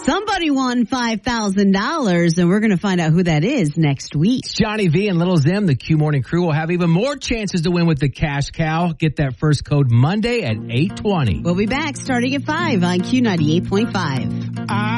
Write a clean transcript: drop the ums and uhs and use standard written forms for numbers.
Somebody won $5,000, and we're going to find out who that is next week. It's Johnny V and Little Zim. The Q Morning Crew will have even more chances to win with the Cash Cow. Get that first code Monday at 8:20. We'll be back starting at 5 on Q98.5.